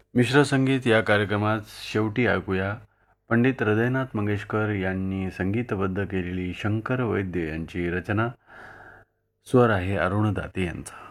मिश्र संगीत या कार्यक्रमात शेवटी ऐकूया पंडित हृदयनाथ मंगेशकर यांनी संगीतबद्ध केलेली शंकर वैद्य यांची रचना. स्वर आहे अरुण दाते यांचा.